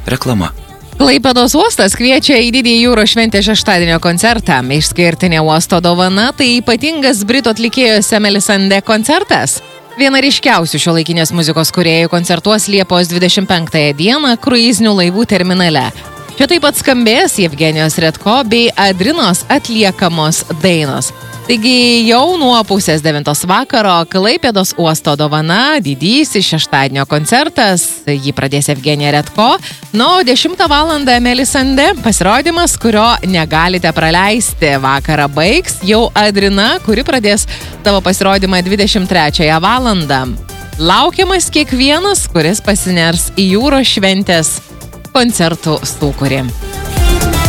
Reklama. Klaipėdos uostas kviečia į didįjį jūros šventės šeštadienio koncertą. Išskirtinė uosto dovana tai ypatingas britų atlikėjos Emily Sandé koncertas. Viena ryškiausių šiuolaikinės muzikos kūrėjų koncertuos Liepos 25 dieną kruizinių laivų terminale. Čia taip pat skambės Jevgenijos Redko bei Adrinos atliekamos dainos. Taigi jau nuo 8:30 vakaro Klaipėdos uosto dovana, didysis šeštadienio koncertas, jį pradės Jevgenija Redko, o 10 valandą Emily Sandé pasirodymas, kurio negalite praleisti. Vakarą baigs jau Adrina, kuri pradės savo pasirodymą 23 valandą. Laukiamas kiekvienas, kuris pasiners į jūros šventės koncertų sūkurį.